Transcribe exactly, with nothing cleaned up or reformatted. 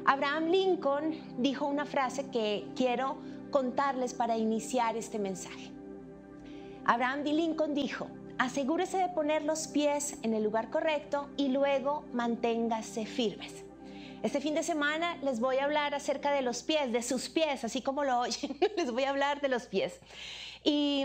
Abraham Lincoln dijo una frase que quiero contarles para iniciar este mensaje. Abraham Lincoln dijo: asegúrese de poner los pies en el lugar correcto y luego manténgase firmes. Este fin de semana les voy a hablar acerca de los pies, de sus pies, así como lo oyen, les voy a hablar de los pies. Y